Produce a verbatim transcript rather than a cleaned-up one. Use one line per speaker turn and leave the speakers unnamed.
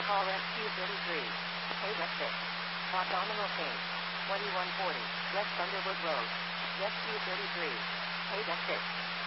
Call S Q thirty-three. Paid exit. Abdominal pain. twenty-one forty. West Thunderwood Road. S Q thirty-three. Paid exit.